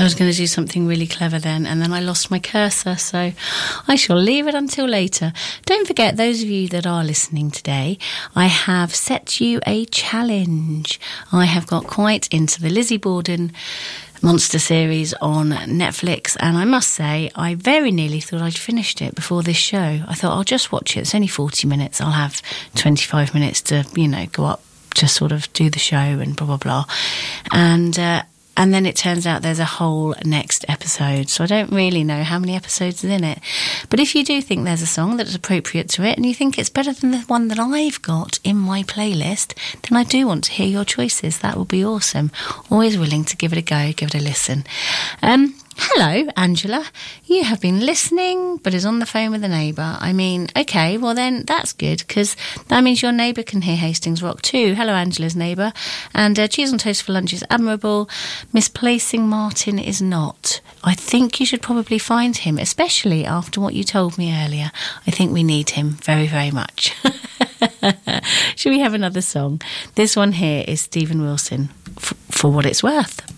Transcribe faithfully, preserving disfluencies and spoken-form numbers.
I was going to do something really clever then, and then I lost my cursor, so I shall leave it until later. Don't forget, those of you that are listening today, I have set you a challenge. I have got quite into the Lizzie Borden monster series on Netflix, and I must say I very nearly thought I'd finished it before this show. I thought I'll just watch it. It's only forty minutes. I'll have twenty-five minutes to, you know, go up to sort of do the show and blah blah blah. And uh, and then it turns out there's a whole next episode, so I don't really know how many episodes is in it. But if you do think there's a song that is appropriate to it and you think it's better than the one that I've got in my playlist, then I do want to hear your choices. That would be awesome. Always willing to give it a go, give it a listen. Um, hello, Angela. You have been listening, but is on the phone with a neighbour. I mean, okay, well then that's good, because that means your neighbour can hear Hastings Rock too. Hello, Angela's neighbour. And uh, cheese on toast for lunch is admirable. Misplacing Martin is not. I think you should probably find him, especially after what you told me earlier. I think we need him very, very much. Should we have another song? This one here is Stephen Wilson, f- for what it's worth.